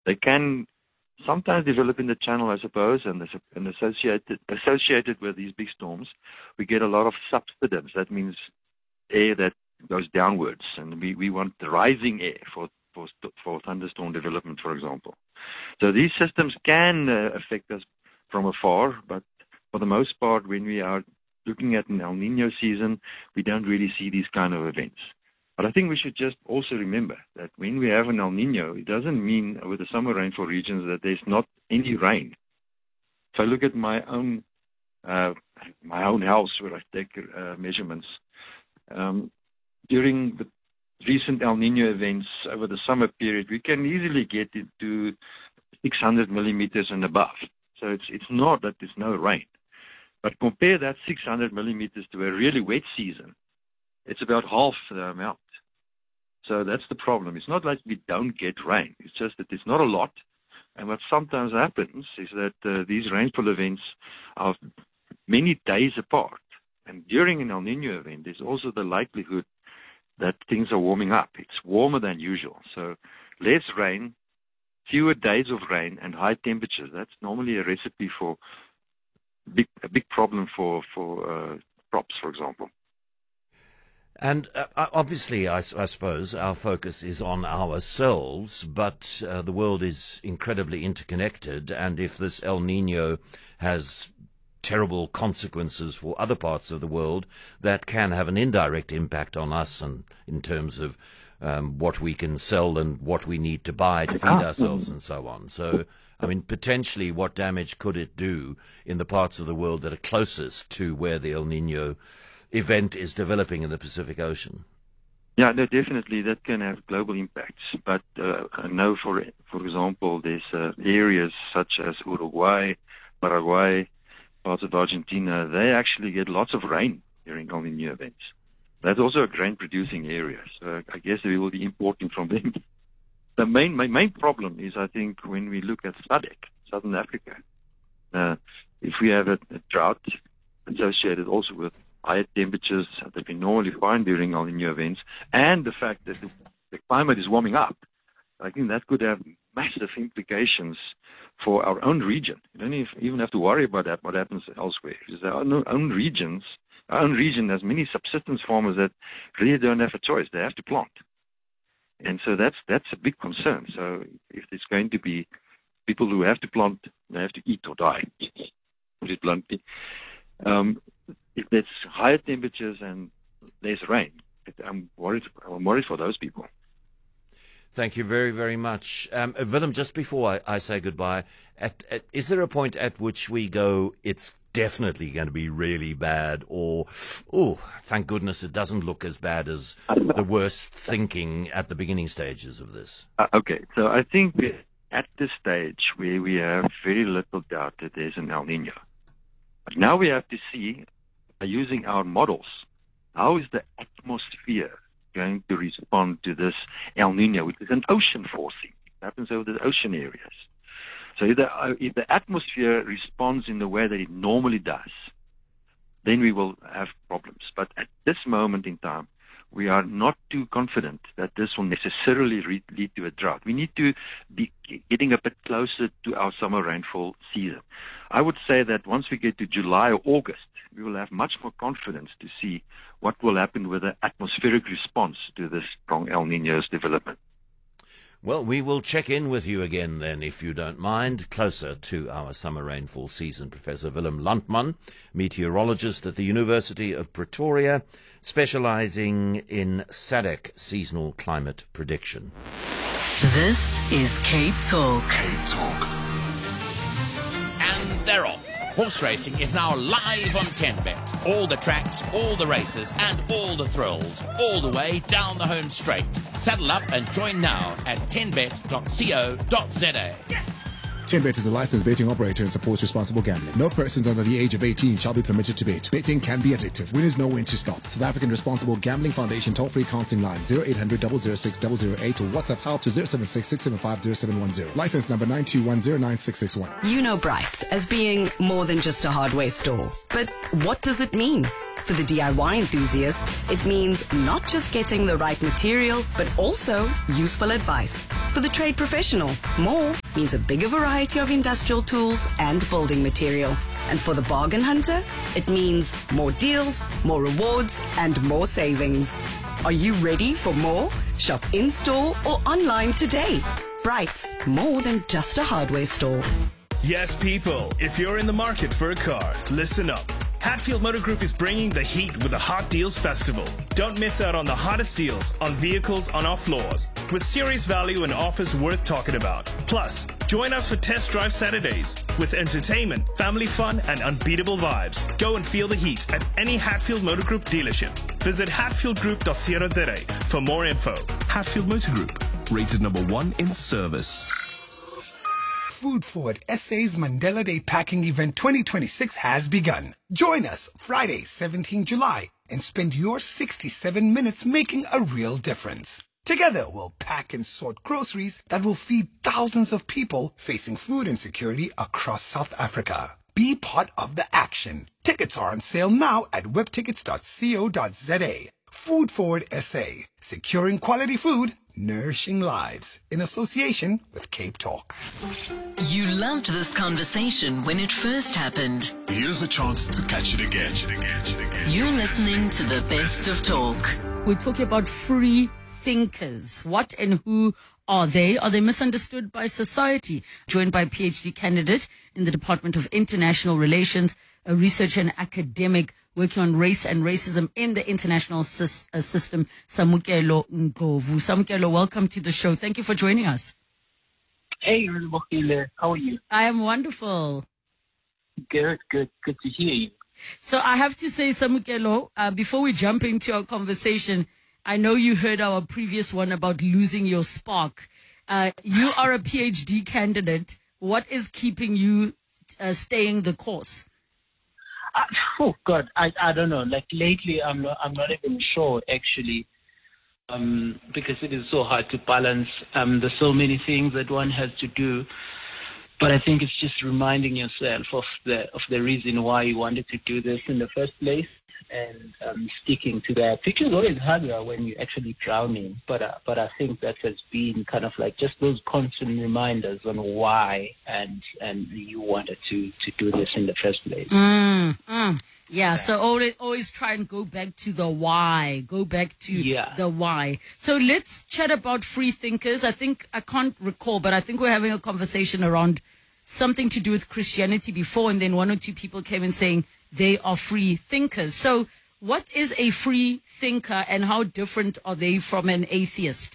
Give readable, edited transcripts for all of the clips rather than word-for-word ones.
They can sometimes develop in the channel, I suppose, and associated with these big storms, we get a lot of subsidence. That means air that goes downwards, and we want the rising air for thunderstorm development, for example. So these systems can affect us from afar, but for the most part, when we are looking at an El Nino season, we don't really see these kind of events. But I think we should just also remember that when we have an El Nino, it doesn't mean with the summer rainfall regions that there's not any rain. If I look at my own house where I take measurements, during the recent El Nino events over the summer period, we can easily get into 600 millimeters and above. So it's not that there's no rain. But compare that 600 millimeters to a really wet season, it's about half the amount. So that's the problem. It's not like we don't get rain. It's just that it's not a lot. And what sometimes happens is that these rainfall events are many days apart. And during an El Nino event, there's also the likelihood that things are warming up. It's warmer than usual. So less rain, fewer days of rain, and high temperatures. That's normally a recipe for a big problem for crops, for example. And obviously, I suppose, our focus is on ourselves, but the world is incredibly interconnected, and if this El Nino has terrible consequences for other parts of the world, that can have an indirect impact on us, and in terms of what we can sell and what we need to buy to feed ourselves and so on. So, I mean, potentially what damage could it do in the parts of the world that are closest to where the El Nino event is developing in the Pacific Ocean? Yeah, no, definitely that can have global impacts. But I know, for example, there's areas such as Uruguay, Paraguay, parts of Argentina, they actually get lots of rain during El Nino events. That's also a grain-producing area, so I guess we will be importing from them. My main problem is, I think, when we look at SADC, Southern Africa, if we have a drought associated also with higher temperatures that we normally find during El Nino events, and the fact that the climate is warming up, I think that could have massive implications for our own region. You don't even have to worry about that, what happens elsewhere. Because our own region has many subsistence farmers that really don't have a choice. They have to plant. And so that's a big concern. So if there's going to be people who have to plant, they have to eat or die, put it bluntly. If there's higher temperatures and less rain, I'm worried for those people. Thank you very, very much. Willem, just before I say goodbye, is there a point at which we go, it's definitely going to be really bad, or, oh, thank goodness it doesn't look as bad as the worst thinking at the beginning stages of this? Okay, so I think we're at this stage where we have very little doubt that there's an El Nino. But now we have to see, by using our models, how is the atmosphere going to respond to this El Nino, which is an ocean forcing. It happens over the ocean areas. So if the atmosphere responds in the way that it normally does, then we will have problems. But at this moment in time, we are not too confident that this will necessarily lead to a drought. We need to be getting a bit closer to our summer rainfall season. I would say that once we get to July or August, we will have much more confidence to see what will happen with the atmospheric response to this strong El Nino's development. Well, we will check in with you again then, if you don't mind, closer to our summer rainfall season. Professor Willem Landman, meteorologist at the University of Pretoria, specializing in SADC seasonal climate prediction. This is Cape Talk. Cape Talk. And they're off. Horse racing is now live on 10Bet. All the tracks, all the races, and all the thrills, all the way down the home straight. Saddle up and join now at 10bet.co.za. TenBet is a licensed betting operator and supports responsible gambling. No persons under the age of 18 shall be permitted to bet. Betting can be addictive. Winners know when to stop. South African Responsible Gambling Foundation toll-free counseling line 0800 006 008 or WhatsApp help to 076 675 0710. License number 921096661. You know Brights as being more than just a hardware store. But what does it mean? For the DIY enthusiast, it means not just getting the right material, but also useful advice. For the trade professional, more means a bigger variety of industrial tools and building material. And for the bargain hunter, it means more deals, more rewards, and more savings. Are you ready for more? Shop in-store or online today. Brights, more than just a hardware store. Yes, people, if you're in the market for a car, listen up. Hatfield Motor Group is bringing the heat with the Hot Deals Festival. Don't miss out on the hottest deals on vehicles on our floors, with serious value and offers worth talking about. Plus, join us for Test Drive Saturdays, with entertainment, family fun, and unbeatable vibes. Go and feel the heat at any Hatfield Motor Group dealership. Visit hatfieldgroup.co.za for more info. Hatfield Motor Group, rated number 1 in service. Food Forward SA's Mandela Day Packing Event 2026 has begun. Join us Friday, 17 July, and spend your 67 minutes making a real difference. Together, we'll pack and sort groceries that will feed thousands of people facing food insecurity across South Africa. Be part of the action. Tickets are on sale now at webtickets.co.za. Food Forward SA, securing quality food, nourishing lives, in association with Cape Talk. You loved this conversation when it first happened. Here's a chance to catch it again. You're listening to the best of talk. We're talking about free thinkers. What and who are they? Are they misunderstood by society? Joined by PhD candidate in the Department of International Relations, a researcher and academic working on race and racism in the international system, Samukelo Ngovu. Samukelo, welcome to the show. Thank you for joining us. Hey, how are you? I am wonderful. Good to hear you. So I have to say, Samukelo, before we jump into our conversation, I know you heard our previous one about losing your spark. You are a PhD candidate. What is keeping you staying the course? Oh God, I don't know. Like lately, I'm not even sure actually, because it is so hard to balance. There's so many things that one has to do, but I think it's just reminding yourself of the reason why you wanted to do this in the first place, and sticking to that. Which is always harder when you're actually drowning, but I think that has been kind of like just those constant reminders on why and you wanted to do this in the first place. Yeah, so always try and go back to the why. The why. So let's chat about free thinkers. I can't recall, but I think we're having a conversation around something to do with Christianity before, and then one or two people came in saying they are free thinkers. So what is a free thinker and how different are they from an atheist?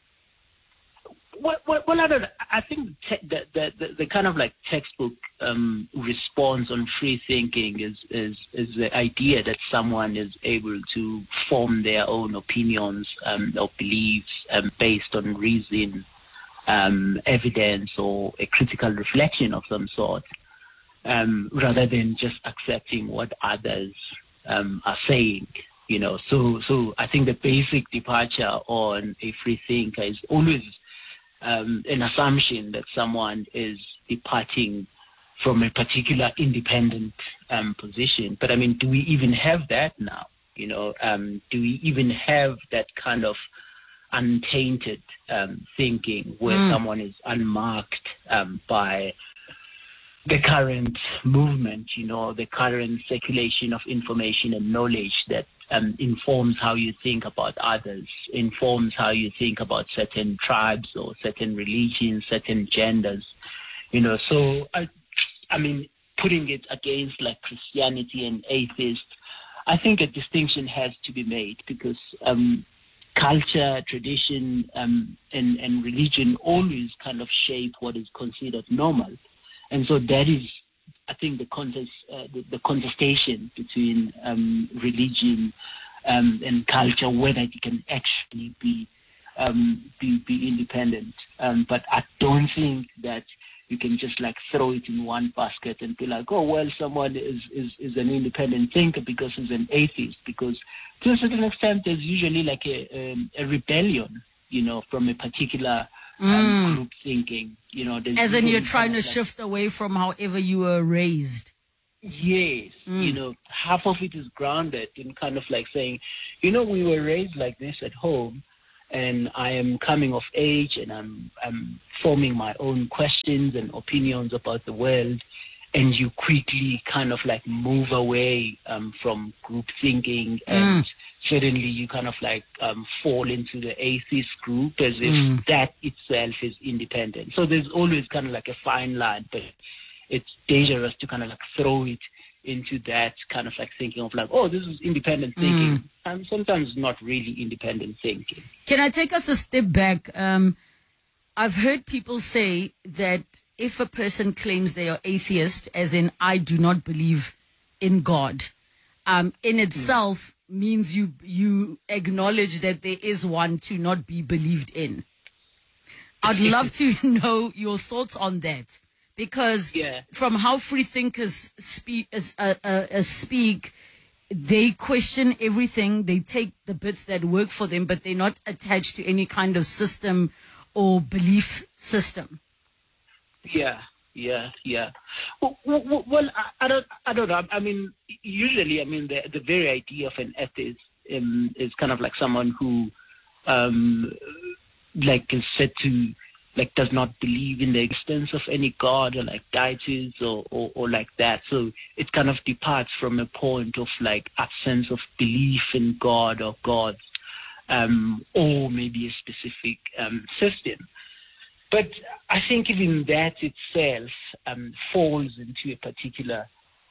Well, I think the kind of like textbook response on free thinking is the idea that someone is able to form their own opinions or beliefs based on reason, evidence, or a critical reflection of some sort, rather than just accepting what others are saying. You know, so I think the basic departure on a free thinker is always an assumption that someone is departing from a particular independent position. But I mean, do we even have that now? You know, do we even have that kind of untainted thinking where someone is unmarked by the current movement, you know, the current circulation of information and knowledge that informs how you think about others, informs how you think about certain tribes or certain religions, certain genders, you know. So, I mean, putting it against like Christianity and atheists, I think a distinction has to be made because culture, tradition, and religion always kind of shape what is considered normal. And so that is, I think, the contestation between religion and culture, whether it can actually be independent. But I don't think that you can just like throw it in one basket and be like, oh, well, someone is an independent thinker because he's an atheist. Because to a certain extent, there's usually like a rebellion, from a particular group thinking. As in you're trying to shift away from however you were raised. Yes. Half of it is grounded in kind of like saying, we were raised like this at home, and I am coming of age, and I'm forming my own questions and opinions about the world, and you quickly kind of like move away from group thinking, and suddenly you kind of like fall into the atheist group as if that itself is independent. So there's always kind of like a fine line, but it's dangerous to kind of like throw it into that kind of like thinking of like, oh, this is independent thinking. And sometimes not really independent thinking. Can I take us a step back? I've heard people say that if a person claims they are atheist, as in I do not believe in God, in itself means you acknowledge that there is one to not be believed in. I'd love to know your thoughts on that. Because from how free thinkers speak, they question everything. They take the bits that work for them, but they're not attached to any kind of system or belief system. Yeah. Well, I don't know. I mean, usually, the very idea of an atheist is kind of like someone who, is said to, does not believe in the existence of any God or deities or like that. So it kind of departs from a point of absence of belief in God or gods, or maybe a specific system. But I think even that itself falls into a particular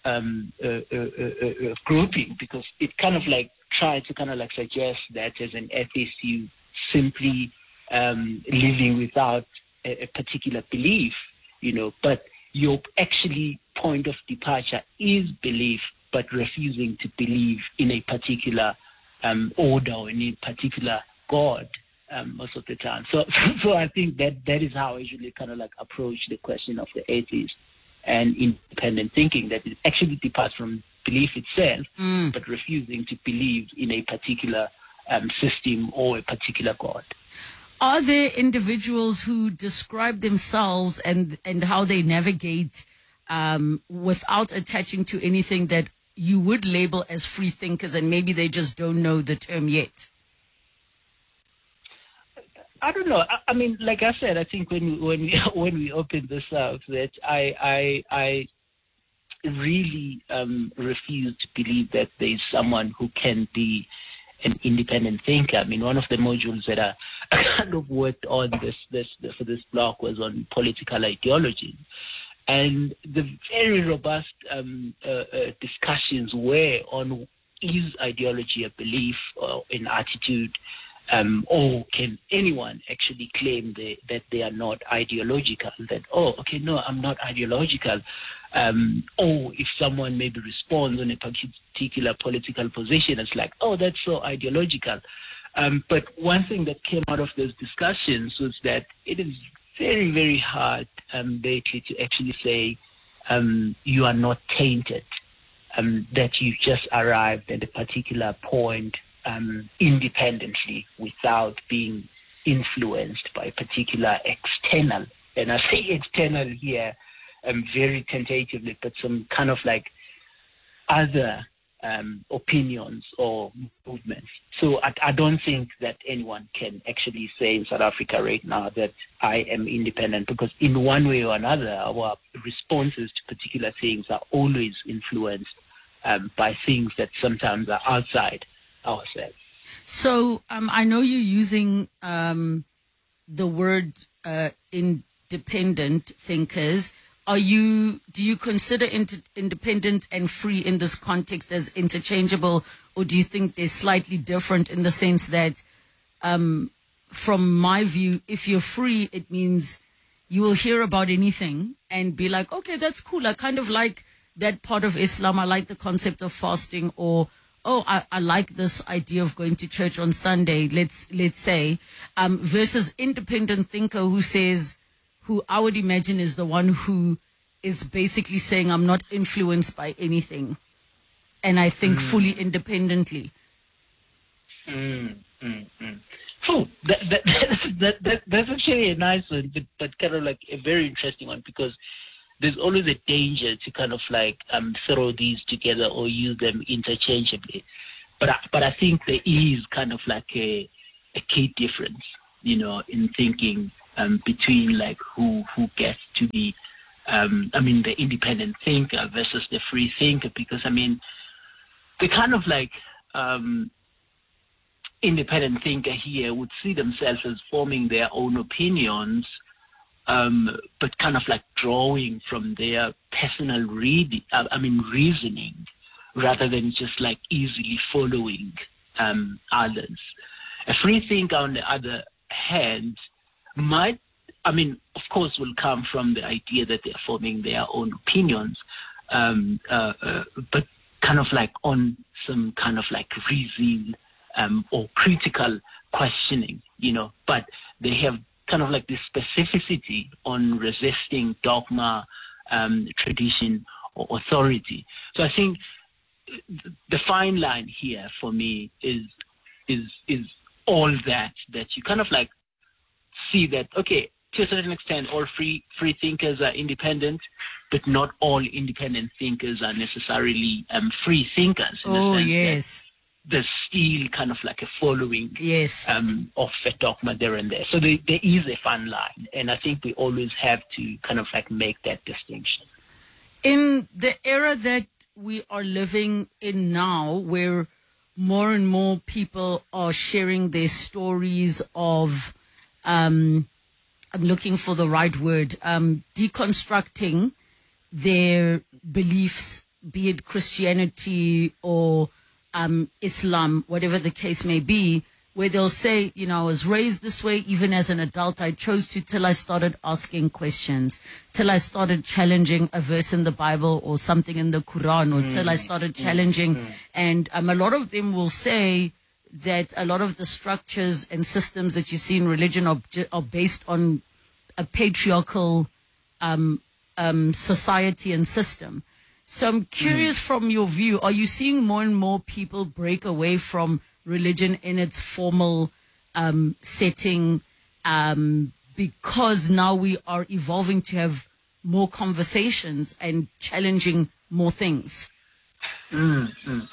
grouping, because it kind of tries to suggest that as an atheist you simply living without a particular belief, but your actually point of departure is belief, but refusing to believe in a particular order or in a particular God most of the time. So I think that is how I usually approach the question of the atheist and independent thinking, that it actually departs from belief itself, but refusing to believe in a particular system or a particular God. Are there individuals who describe themselves and how they navigate without attaching to anything that you would label as free thinkers, and maybe they just don't know the term yet? I don't know. I mean, like I said, I think when we open this up, that I really refuse to believe that there's someone who can be an independent thinker. I mean, one of the modules that I kind of worked on for this block was on political ideology, and the very robust discussions were on, is ideology a belief or an attitude, or can anyone actually claim that they are not ideological? That, oh, okay, no, I'm not ideological. Or if someone maybe responds on a particular political position, it's like, oh, that's so ideological. But one thing that came out of those discussions was that it is very, very hard lately to actually say you are not tainted, that you just arrived at a particular point independently without being influenced by a particular external, and I say external here very tentatively, but some kind of other opinions or movements. So I don't think that anyone can actually say in South Africa right now that I am independent, because in one way or another, our responses to particular things are always influenced by things that sometimes are outside ourselves. So I know you're using the word independent thinkers. Do you consider independent and free in this context as interchangeable, or do you think they're slightly different in the sense that, from my view, if you're free, it means you will hear about anything and be like, okay, that's cool. I kind of like that part of Islam. I like the concept of fasting, or, oh, I like this idea of going to church on Sunday, let's say, versus independent thinker who says, who I would imagine is the one who is basically saying, I'm not influenced by anything. And I think fully independently. Oh, that's actually a nice one, but kind of like a very interesting one, because there's always a danger to kind of like throw these together or use them interchangeably. But I think there is kind of like a key difference, you know, in thinking between like who gets to be, the independent thinker versus the free thinker, because the kind of like independent thinker here would see themselves as forming their own opinions, but kind of like drawing from their personal reasoning, rather than just like easily following others. A free thinker, on the other hand, might, of course, will come from the idea that they're forming their own opinions, but kind of like on some kind of like reason or critical questioning, you know, but they have kind of like this specificity on resisting dogma, tradition, or authority. So I think the fine line here for me is all that you kind of like see that, okay, to a certain extent, all free thinkers are independent, but not all independent thinkers are necessarily free thinkers. Oh, yes. There's still kind of like a following yes. Of a dogma there and there. So there is a fine line, and I think we always have to kind of like make that distinction. In the era that we are living in now, where more and more people are sharing their stories of, I'm looking for the right word, deconstructing their beliefs, be it Christianity or Islam, whatever the case may be, where they'll say, you know, I was raised this way, even as an adult, I chose to, till I started asking questions, till I started challenging a verse in the Bible or something in the Quran, or till I started challenging. And a lot of them will say that a lot of the structures and systems that you see in religion are based on a patriarchal society and system. So I'm curious, from your view, are you seeing more and more people break away from religion in its formal setting because now we are evolving to have more conversations and challenging more things? You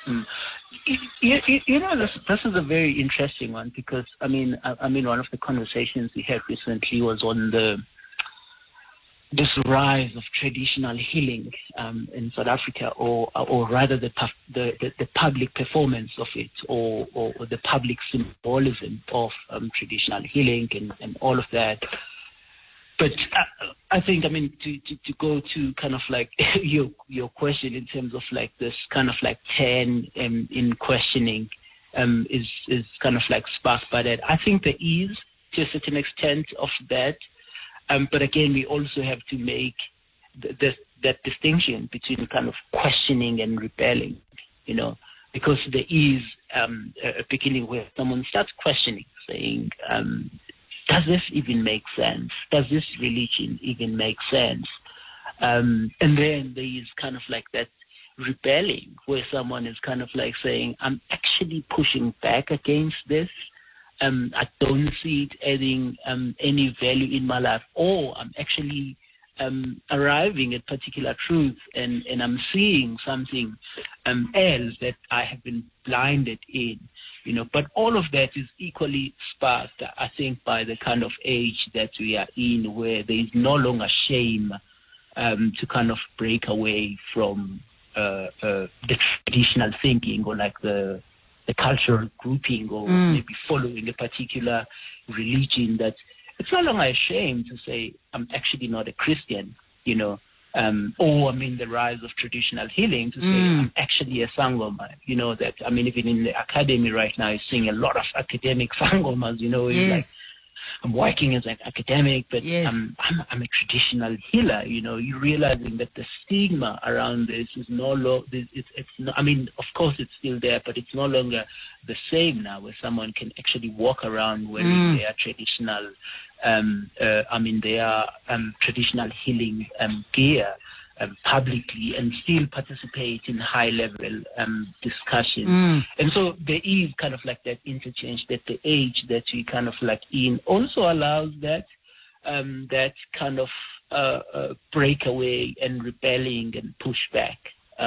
know, this is a very interesting one, because one of the conversations we had recently was on this rise of traditional healing in South Africa, or rather the public performance of it, or the public symbolism of traditional healing and all of that. But I think, to go to kind of like your question in terms of like this kind of like turn in questioning is kind of like sparked by that. I think there is, to a certain extent, of that. But again, we also have to make that distinction between kind of questioning and rebelling, you know, because there is a beginning where someone starts questioning, saying, does this even make sense? Does this religion even make sense? And then there is kind of like that rebelling, where someone is kind of like saying, I'm actually pushing back against this. I don't see it adding any value in my life, or I'm actually arriving at particular truth, and I'm seeing something else that I have been blinded in, you know. But all of that is equally sparked, I think, by the kind of age that we are in, where there is no longer shame to kind of break away from the traditional thinking, or like the cultural grouping, or maybe following a particular religion, that it's no longer a shame to say, I'm actually not a Christian, you know, or the rise of traditional healing to say, I'm actually a Sangoma, you know, that, even in the academy right now, you're seeing a lot of academic Sangomas, you know, yes. Like, I'm working as an academic, but yes. I'm a traditional healer. You know, you're realizing that the stigma around this is no longer. It's not, of course, it's still there, but it's no longer the same now, where someone can actually walk around wearing their traditional, traditional healing gear publicly and still participate in high-level discussions. And so there is kind of like that interchange, that the age that we kind of like in also allows that that kind of breakaway and rebelling and pushback.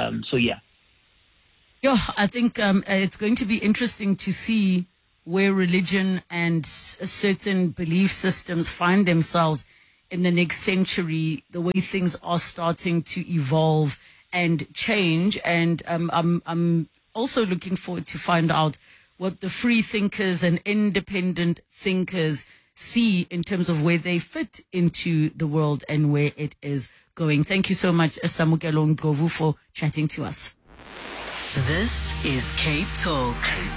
Yeah, I think it's going to be interesting to see where religion and certain belief systems find themselves in the next century, the way things are starting to evolve and change. And I'm also looking forward to find out what the free thinkers and independent thinkers see in terms of where they fit into the world and where it is going. Thank you so much, Samukelo Ndlovu, for chatting to us. This is Cape Talk.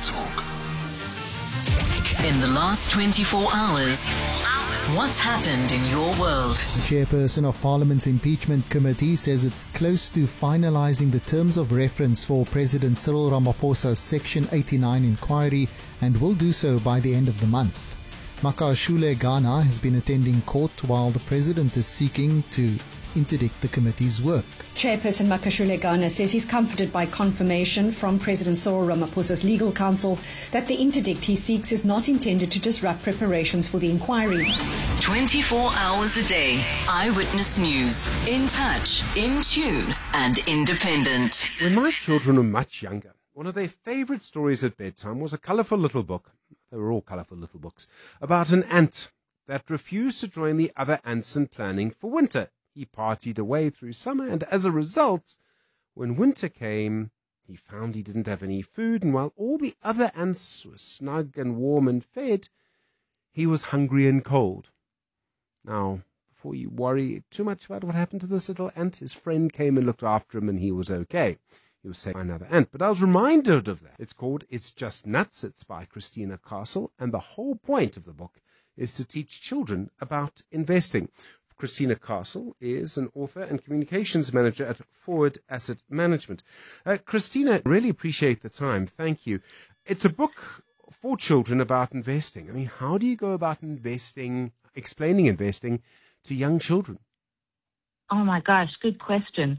In the last 24 hours, what's happened in your world? The chairperson of Parliament's Impeachment Committee says it's close to finalizing the terms of reference for President Cyril Ramaphosa's Section 89 inquiry and will do so by the end of the month. Makashule Ghana has been attending court while the president is seeking to interdict the committee's work. Chairperson Makashule Ghana says he's comforted by confirmation from President Cyril Ramaphosa's legal counsel that the interdict he seeks is not intended to disrupt preparations for the inquiry. 24 hours a day, Eyewitness News. In touch, in tune, and independent. When my children were much younger, one of their favourite stories at bedtime was a colourful little book. They were all colourful little books about an ant that refused to join the other ants in planning for winter. He partied away through summer, and as a result, when winter came, he found he didn't have any food, and while all the other ants were snug and warm and fed, he was hungry and cold. Now, before you worry too much about what happened to this little ant, his friend came and looked after him, and he was okay. He was saved by another ant, but I was reminded of that. It's called It's Just Nuts. It's by Christina Castle, and the whole point of the book is to teach children about investing. Christina Castle is an author and communications manager at Forward Asset Management. Christina, really appreciate the time. Thank you. It's a book for children about investing. I mean, how do you go about explaining investing to young children? Oh my gosh, good question.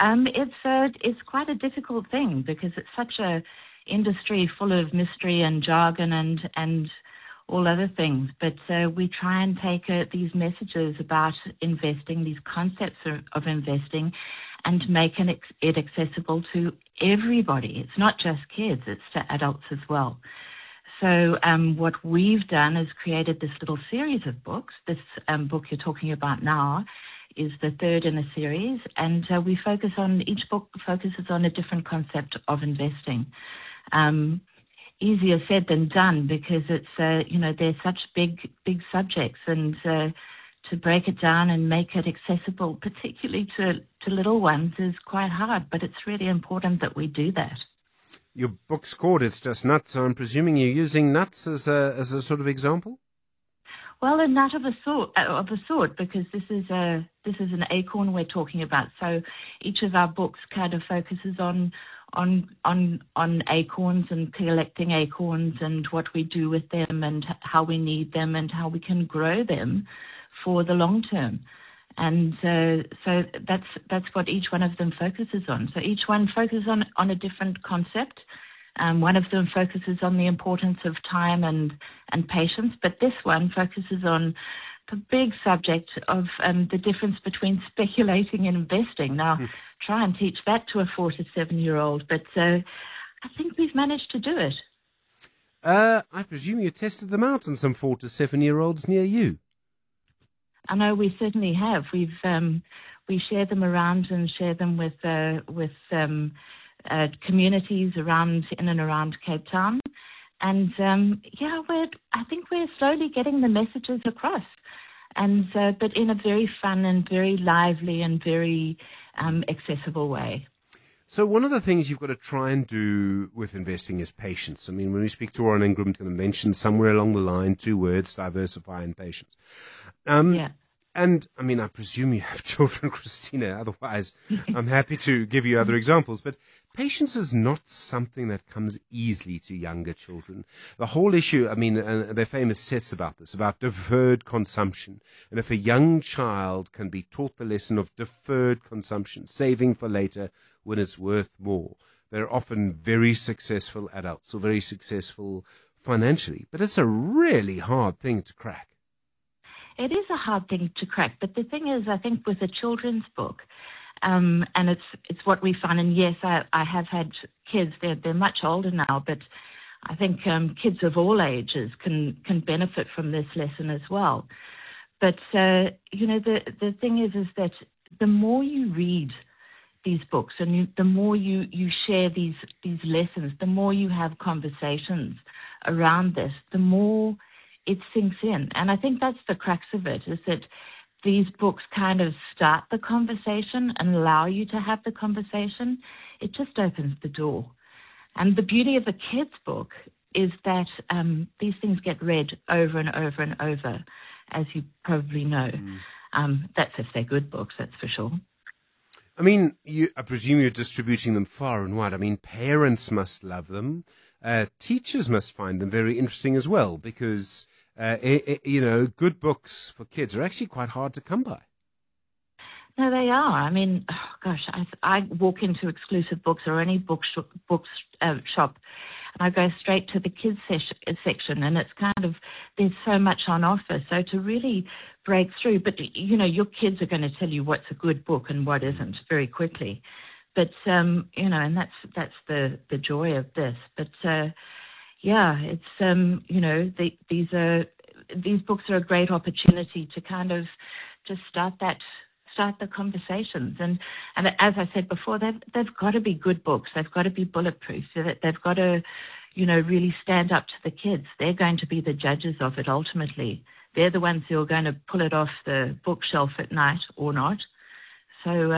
It's quite a difficult thing because it's such a industry full of mystery and jargon and all other things. But we try and take these messages about investing, these concepts of investing, and make it accessible to everybody. It's not just kids, it's to adults as well. So what we've done is created this little series of books. This book you're talking about now is the third in a series, and each book focuses on a different concept of investing. Easier said than done because it's they're such big subjects, and to break it down and make it accessible, particularly to little ones, is quite hard. But it's really important that we do that. Your book's called It's Just Nuts, so I'm presuming you're using nuts as a sort of example. Well, a nut of a sort, because this is an acorn we're talking about. So each of our books kind of focuses on acorns and collecting acorns and what we do with them and how we need them and how we can grow them for the long term. And so that's what each one of them focuses on. So each one focuses on a different concept. One of them focuses on the importance of time and patience, but this one focuses on the big subject of the difference between speculating and investing. Now, try and teach that to a 4 to 7-year-old, but I think we've managed to do it. I presume you tested them out on some 4 to 7-year-olds near you. I know we certainly have. We share them around and share them with communities in and around Cape Town, and I think we're slowly getting the messages across, and but in a very fun and very lively and very accessible way. So one of the things you've got to try and do with investing is patience. I mean, when we speak to Warren Ingram, going to mention somewhere along the line 2 words: diversify and patience. And, I mean, I presume you have children, Christina. Otherwise, I'm happy to give you other examples. But patience is not something that comes easily to younger children. The whole issue, I mean, there are famous sets about this, about deferred consumption. And if a young child can be taught the lesson of deferred consumption, saving for later when it's worth more, they're often very successful adults or very successful financially. But it's a really hard thing to crack. It is a hard thing to crack, but the thing is, I think with a children's book, and it's what we find, and yes, I have had kids, they're much older now, but I think kids of all ages can benefit from this lesson as well. But, the thing is that the more you read these books and the more you share these lessons, the more you have conversations around this, the more it sinks in. And I think that's the crux of it, is that these books kind of start the conversation and allow you to have the conversation. It just opens the door. And the beauty of a kid's book is that these things get read over and over and over, as you probably know. That's if they're good books, that's for sure. I mean, I presume you're distributing them far and wide. I mean, parents must love them. Teachers must find them very interesting as well, because, good books for kids are actually quite hard to come by. No, they are. I mean, I walk into Exclusive Books or any shop, and I go straight to the kids section, and it's kind of, there's so much on offer. So to really break through, but your kids are going to tell you what's a good book and what isn't very quickly. But and that's the joy of this. But it's these books are a great opportunity to kind of just start the conversations. And as I said before, they've got to be good books. They've got to be bulletproof. So that they've got to, really stand up to the kids. They're going to be the judges of it ultimately. They're the ones who are going to pull it off the bookshelf at night or not. So,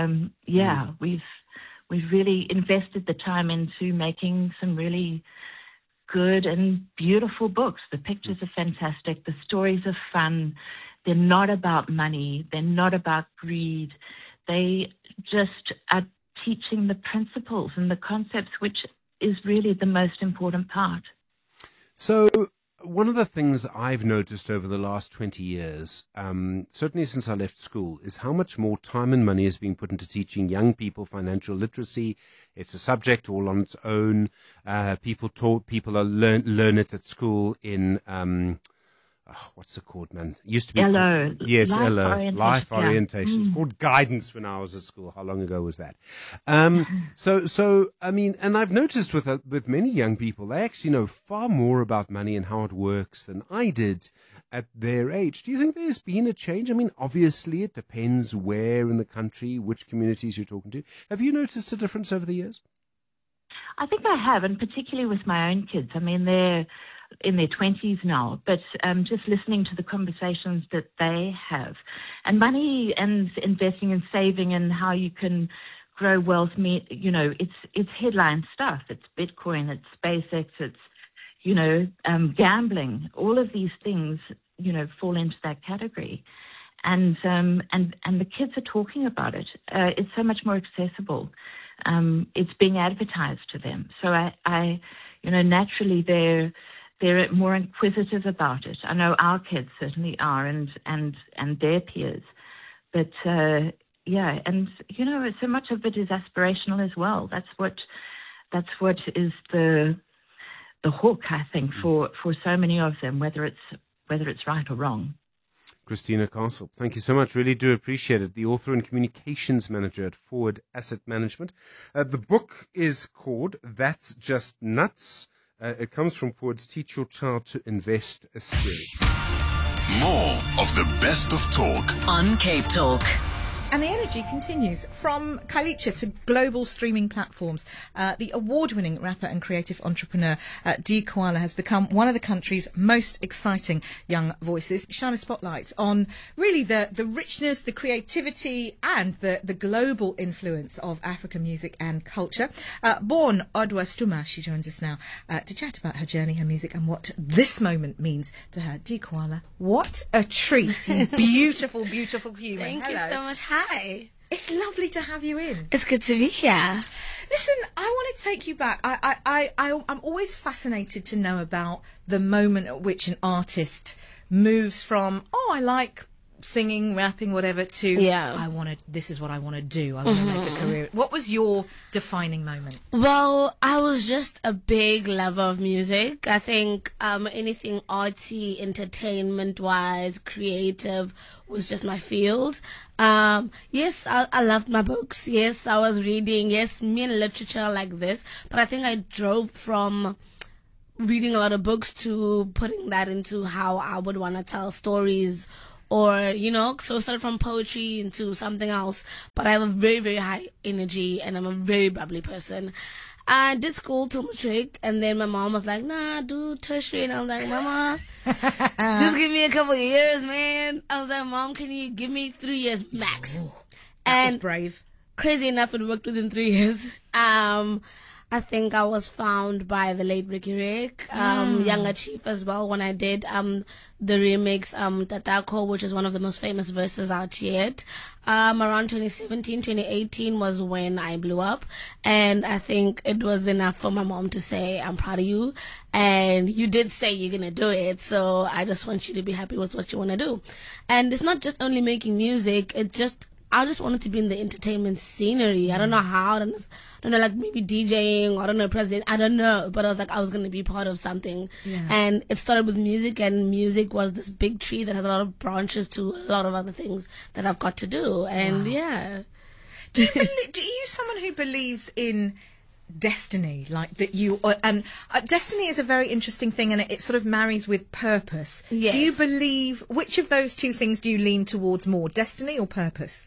we've really invested the time into making some really good and beautiful books. The pictures are fantastic. The stories are fun. They're not about money. They're not about greed. They just are teaching the principles and the concepts, which is really the most important part. So one of the things I've noticed over the last 20 years, certainly since I left school, is how much more time and money is being put into teaching young people financial literacy. It's a subject all on its own. People learn it at school in what's it called, man? It used to be LO. Yes, LO. Life orientation. It's called guidance when I was at school. How long ago was that? So I mean, and I've noticed with many young people, they actually know far more about money and how it works than I did at their age. Do you think there's been a change? I mean, obviously it depends where in the country, which communities you're talking to. Have you noticed a difference over the years? I think I have, and particularly with my own kids. I mean, they're in their 20s now, but just listening to the conversations that they have. And money and investing and saving and how you can grow wealth, it's headline stuff. It's Bitcoin, it's SpaceX, it's, gambling. All of these things, fall into that category. And the kids are talking about it. It's so much more accessible. It's being advertised to them. So I naturally they're more inquisitive about it. I know our kids certainly are, and their peers. But and so much of it is aspirational as well. That's what is the hook, I think, for so many of them, whether it's right or wrong. Christina Castle, thank you so much. Really do appreciate it. The author and communications manager at Forward Asset Management. The book is called That's Just Nuts. It comes from Forward's Teach Your Child to Invest series. More of the best of talk on Cape Talk. And the energy continues from Khalicha to global streaming platforms. The award-winning rapper and creative entrepreneur D Koala has become one of the country's most exciting young voices. Shine a spotlight on really the richness, the creativity and the global influence of African music and culture. Born Odwa Stuma, she joins us now to chat about her journey, her music and what this moment means to her. D Koala, what a treat. You beautiful, beautiful human. Thank Hello. you so much. Hi. It's lovely to have you in. It's good to be here. Listen, I want to take you back. I'm always fascinated to know about the moment at which an artist moves from, I like singing, rapping, whatever, to this is what I want to do. I want to make a career. What was your defining moment? Well, I was just a big lover of music. I think anything arty, entertainment-wise, creative was just my field. Yes, I loved my books. Yes, I was reading. Yes, me and literature like this. But I think I drove from reading a lot of books to putting that into how I would want to tell stories. Or, so it started from poetry into something else. But I have a very, very high energy and I'm a very bubbly person. I did school till matric and then my mom was like, nah, do tertiary. And I was like, Mama, just give me a couple of years, man. I was like, Mom, can you give me 3 years max? That was brave. Crazy enough, it worked within 3 years. I think I was found by the late Ricky Rick, Younger Chief as well, when I did the remix Tatako, which is one of the most famous verses out yet. Around 2017, 2018 was when I blew up. And I think it was enough for my mom to say, I'm proud of you. And you did say you're going to do it. So I just want you to be happy with what you want to do. And it's not just only making music. I just wanted to be in the entertainment scenery. I don't know how. I don't know, like maybe DJing, or I don't know, president. I don't know. But I was like, I was going to be part of something. Yeah. And it started with music, and music was this big tree that has a lot of branches to a lot of other things that I've got to do. And yeah. Do you someone who believes in destiny, like that and destiny is a very interesting thing, and it sort of marries with purpose. Yes. Do you believe, which of those two things do you lean towards more, destiny or purpose?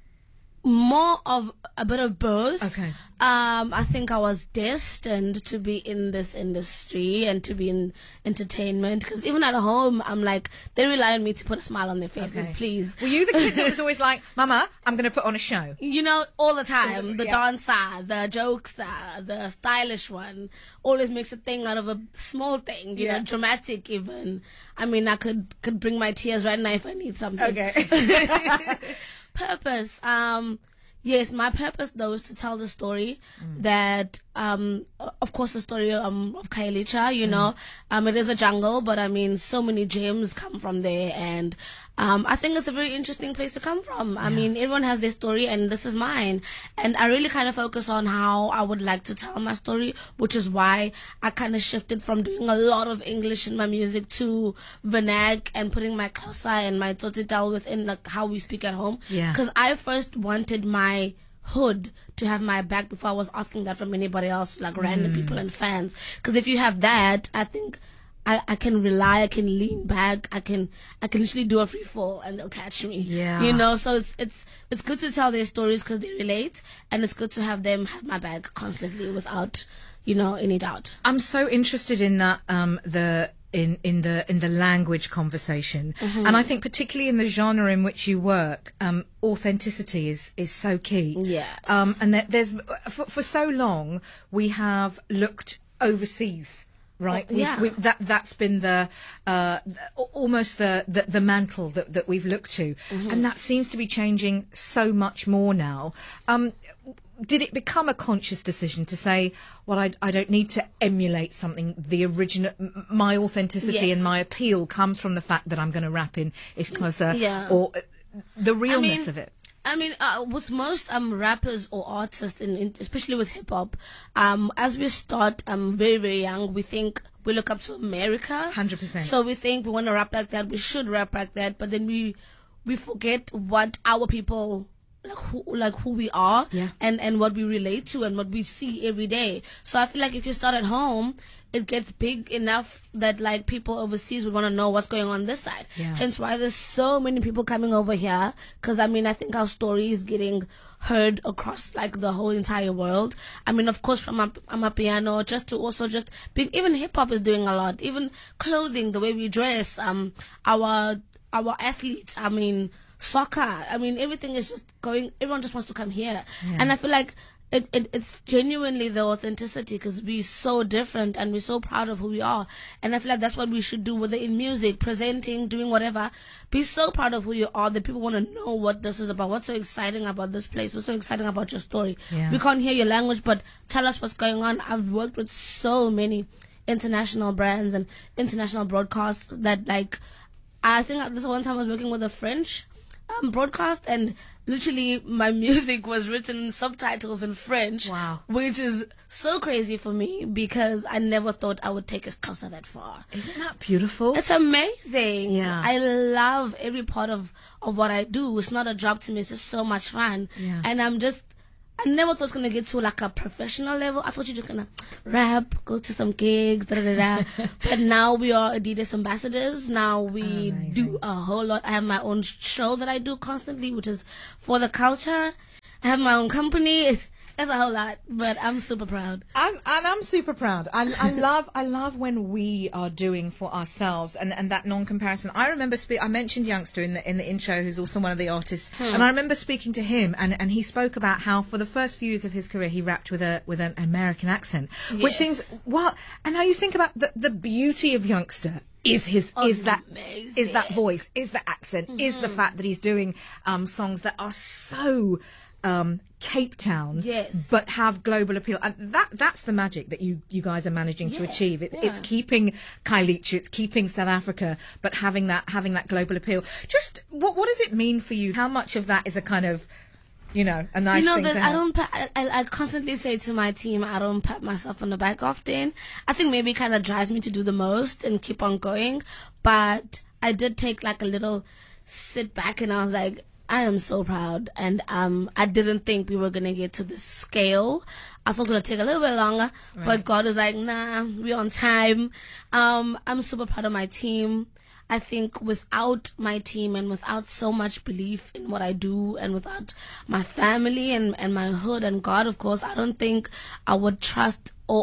More of a bit of both. Okay. I think I was destined to be in this industry and to be in entertainment, because even at home, I'm like, they rely on me to put a smile on their faces, please. Were you the kid that was always like, Mama, I'm going to put on a show? All the time. The dancer, the jokester, the stylish one, always makes a thing out of a small thing, dramatic even. I mean, I could bring my tears right now if I need something. Okay. Purpose. Yes, my purpose though is to tell the story that, of course, the story of Khayelitsha, it is a jungle, but I mean, so many gems come from there, and I think it's a very interesting place to come from. I mean, everyone has their story, and this is mine, and I really kind of focus on how I would like to tell my story, which is why I kind of shifted from doing a lot of English in my music to Vernac and putting my Xhosa and my Tsotsitaal within like how we speak at home. Yeah. Because I first wanted my hood to have my back before I was asking that from anybody else, like random people and fans. Because if you have that, I think I can rely, I can lean back, I can literally do a free fall and they'll catch me. Yeah. So it's good to tell their stories because they relate, and it's good to have them have my back constantly without, any doubt. I'm so interested in that, in the language conversation, and I think particularly in the genre in which you work, authenticity is so key. Yes. And there's for so long we have looked overseas. Right. That's been the almost the mantle that we've looked to, and that seems to be changing so much more now. Did it become a conscious decision to say, well, I don't need to emulate something? The original, my authenticity and my appeal comes from the fact that I'm going to rap in Xhosa, or the realness of it. I mean, with most rappers or artists, especially with hip hop, as we start very, very young, we look up to America. 100%. So we think we want to rap like that, we should rap like that, but then we forget what our people, like who we are and what we relate to and what we see every day. So I feel like if you start at home, it gets big enough that like people overseas would want to know what's going on this side. Hence why there's so many people coming over here, because I mean I think our story is getting heard across like the whole entire world. I mean, of course, from Amapiano, just to also just being, even hip hop is doing a lot, even clothing, the way we dress, our athletes, I mean soccer, I mean everything is just going, everyone just wants to come here. And I feel like it's genuinely the authenticity, because we're so different and we're so proud of who we are. And I feel like that's what we should do, whether in music, presenting, doing whatever. Be so proud of who you are that people want to know what this is about. What's so exciting about this place? What's so exciting about your story? We can't hear your language, but tell us what's going on. I've worked with so many international brands and international broadcasts that, like, I think this one time I was working with a French broadcast, and literally my music was written in subtitles in French. Wow. Which is so crazy for me, because I never thought I would take us closer that far. Isn't that beautiful? It's amazing. Yeah. I love every part of what I do. It's not a job to me. It's just so much fun. And I never thought it was going to get to like a professional level. I thought you were just going to rap, go to some gigs, But now we are Adidas ambassadors. Now we do a whole lot. I have my own show that I do constantly, which is for the culture. I have my own company. It's a whole lot, but I'm super proud. I'm super proud. I love when we are doing for ourselves and that non-comparison. I remember I mentioned Youngster in the intro, who's also one of the artists, and I remember speaking to him, and he spoke about how for the first few years of his career he rapped with an American accent, which seems and now you think about the beauty of Youngster. Is that voice, is the accent, is the fact that he's doing songs that are so Cape Town, but have global appeal, and that's the magic that you guys are managing to achieve. It's keeping Kailicha, it's keeping South Africa, but having that global appeal. Just what does it mean for you? How much of that is a kind of, a nice thing to have? I constantly say to my team, I don't pat myself on the back often. I think maybe it kind of drives me to do the most and keep on going. But I did take like a little sit back, and I was like, I am so proud, and I didn't think we were gonna get to this scale. I thought it would take a little bit longer, but God is like, nah, we're on time. I'm super proud of my team. I think without my team and without so much belief in what I do, and without my family and my hood and God, of course, I don't think I would trust, or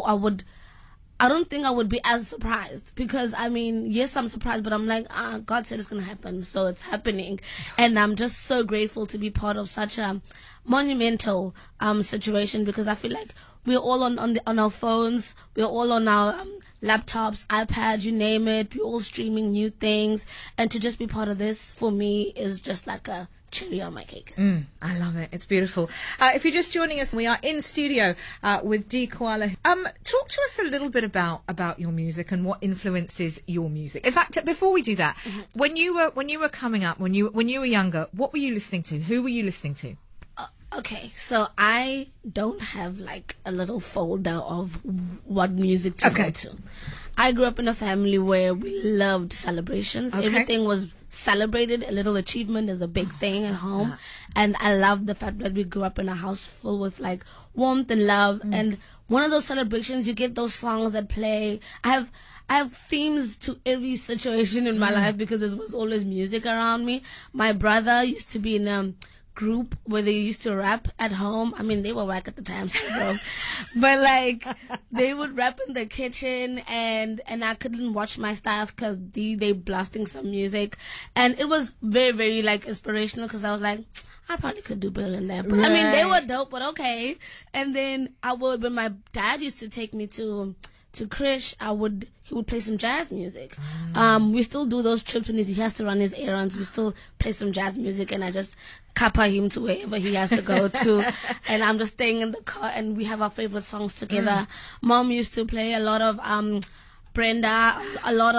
I don't think I would be as surprised, because I mean, yes, I'm surprised, but I'm like, God said it's going to happen, so it's happening. And I'm just so grateful to be part of such a monumental situation, because I feel like we're all on our phones, we're all on our laptops, iPads, you name it, we're all streaming new things, and to just be part of this for me is just like a cherry on my cake. I love it. It's beautiful. If you're just joining us, we are in studio with Dee Koala. Talk to us a little bit about your music and what influences your music. In fact, before we do that, when you were coming up, when you were younger, what were you listening to? Who were you listening to? Okay, so I don't have like a little folder of what music to go to. I grew up in a family where we loved celebrations. Everything was celebrated. A little achievement is a big thing at home. And I love the fact that we grew up in a house full with like warmth and love. And one of those celebrations, you get those songs that play. I have themes to every situation in my life, because there was always music around me. My brother used to be in a group where they used to rap at home. I mean, they were whack at the time, so bro. But like, they would rap in the kitchen, and I couldn't watch my stuff because they blasting some music, and it was very, very like inspirational, because I was like, I probably could do better than that. But I mean, they were dope, but okay. And then when my dad used to take me to Krish, he would play some jazz music. We still do those trips when he has to run his errands. We still play some jazz music, and I just kappa him to wherever he has to go to. And I'm just staying in the car, and we have our favorite songs together. Mom used to play a lot of Brenda, a lot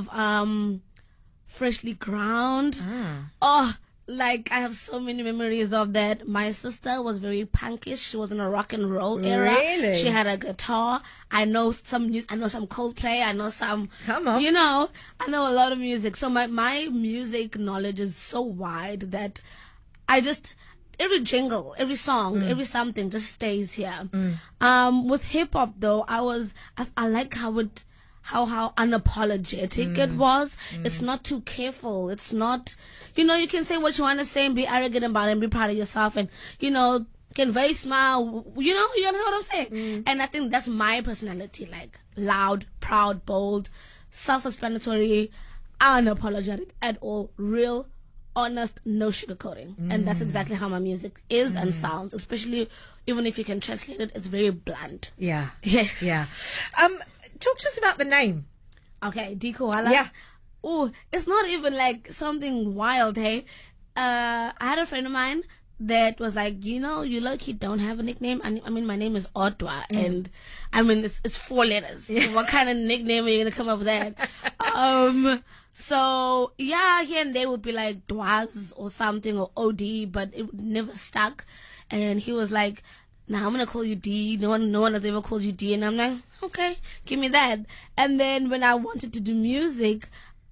of Freshly Ground. Like, I have so many memories of that. My sister was very punkish. She was in a rock and roll era. Really? She had a guitar. I know some Coldplay. I know some, come on, I know a lot of music. So my music knowledge is so wide that every jingle, every song, every something just stays here. With hip hop though, I like how unapologetic it was. It's not too careful. It's not, you can say what you want to say and be arrogant about it and be proud of yourself and, convey smile, you understand what I'm saying? And I think that's my personality, like loud, proud, bold, self-explanatory, unapologetic at all, real, honest, no sugarcoating. And that's exactly how my music is and sounds, especially even if you can translate it, it's very blunt. Yeah. Yes. Yeah. Talk to us about the name. Okay, D Koala. Yeah. Oh, it's not even like something wild, hey? I had a friend of mine that was like, you low-key don't have a nickname. I mean, my name is Otwa, and I mean, it's 4 letters. Yeah. What kind of nickname are you going to come up with that? So, yeah, here and there would be like Dwaz or something or OD, but it never stuck. And he was like, nah, I'm going to call you D. No one has ever called you D. And I'm like, okay, give me that. And then when I wanted to do music,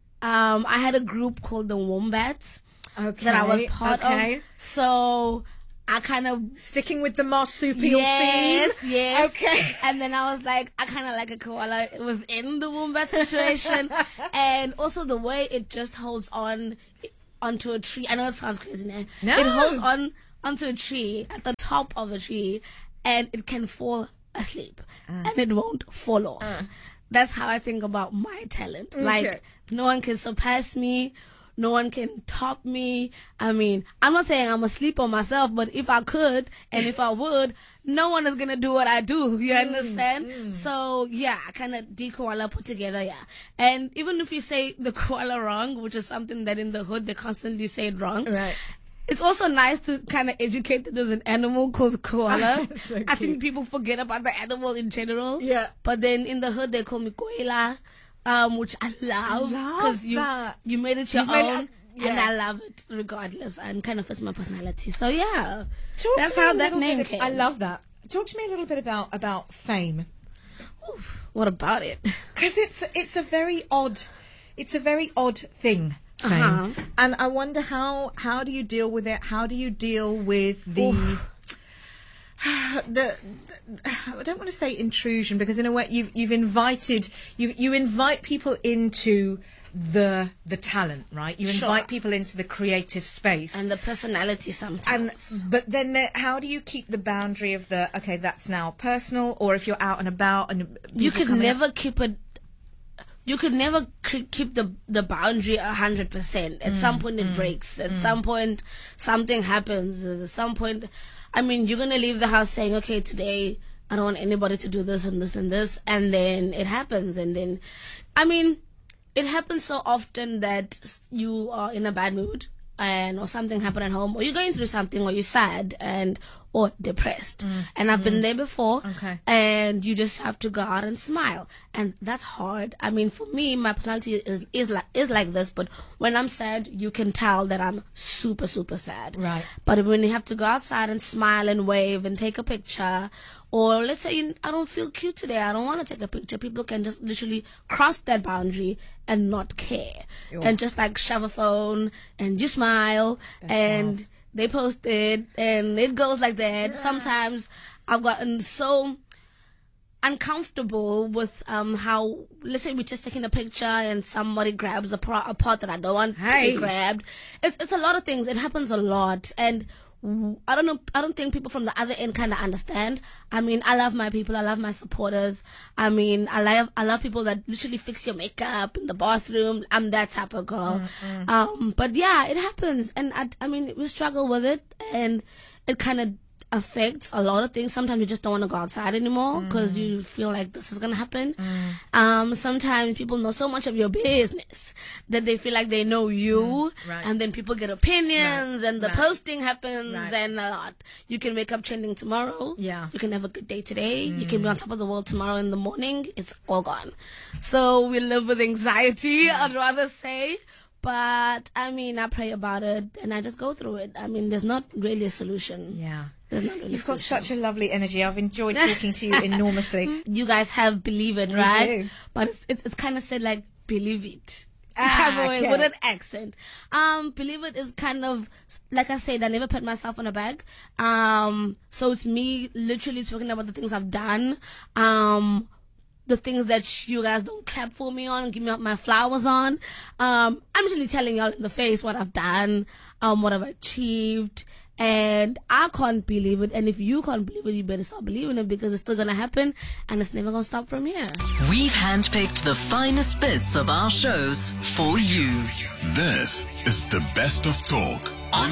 I had a group called the Wombats. Okay, that I was part of. So I kind of sticking with the marsupial theme. Yes. Okay. And then I was like, I kind of like a koala within the wombat situation, and also the way it just holds on onto a tree. I know it sounds crazy now. No. It holds on onto a tree at the top of a tree, and it can fall asleep, and it won't fall off. That's how I think about my talent. Okay. Like no one can surpass me. No one can top me. I mean, I'm not saying I'm asleep on myself, but if I could and if I would, no one is going to do what I do. You understand? So, yeah, I kind of de-koala put together, yeah. And even if you say the koala wrong, which is something that in the hood they constantly say it wrong. Right. It's also nice to kind of educate that there's an animal called koala. So I think people forget about the animal in general. Yeah. But then in the hood they call me koala. Which I love because you made it your own, and I love it regardless, and kind of fits my personality. So yeah, that's how that name came. I love that. Talk to me a little bit about fame. Oof, what about it? Because it's a very odd thing. Fame. And I wonder how do you deal with it? How do you deal with the I don't want to say intrusion, because in a way you invite people into the talent, right? You invite people into the creative space and the personality sometimes. But then how do you keep the boundary of okay, that's now personal, or if you're out and about and you could never keep it. You could never keep the boundary 100%. At some point it breaks. At some point something happens. At some point, I mean, you're going to leave the house saying, okay, today I don't want anybody to do this and this and this. And then it happens. And then, I mean, it happens so often that you are in a bad mood or something happened at home, or you're going through something, or you're sad or depressed. And I've been there before. Okay. And you just have to go out and smile. And that's hard. I mean, for me, my personality is like this, but when I'm sad, you can tell that I'm super, super sad. Right. But when you have to go outside and smile and wave and take a picture, or let's say I don't feel cute today, I don't want to take a picture, people can just literally cross that boundary and not care. And just like shove a phone and you smile. That's and wild. They post it, and it goes like that. Yeah. Sometimes I've gotten so uncomfortable with how, let's say we're just taking a picture and somebody grabs a pot that I don't want to be grabbed. It's a lot of things. It happens a lot, and I don't know. I don't think people from the other end kind of understand. I mean, I love my people. I love my supporters. I mean, I love people that literally fix your makeup in the bathroom. I'm that type of girl. But yeah, it happens, and I mean, we struggle with it, and it kind of affects a lot of things. Sometimes you just don't want to go outside anymore because you feel like this is gonna happen. Sometimes people know so much of your business that they feel like they know you, and then people get opinions, and the posting happens, and a lot. You can wake up trending tomorrow. Yeah, you can have a good day today. You can be on top of the world tomorrow in the morning. It's all gone. So we live with anxiety, I'd rather say. But I mean, I pray about it and I just go through it. I mean, there's not really a solution. Yeah. Really You've got such a lovely energy. I've enjoyed talking to you enormously. You guys have Believe It, right? We do. But it's kind of said like, believe it. type of way, with an accent. Believe it is kind of, like I said, I never put myself on a bag. So it's me literally talking about the things I've done. The things that you guys don't clap for me on, give me my flowers on. I'm usually telling y'all in the face what I've done, what I've achieved. And I can't believe it. And if you can't believe it, you better start believing it, because it's still going to happen and it's never going to stop from here. We've handpicked the finest bits of our shows for you. This is the Best of Talk.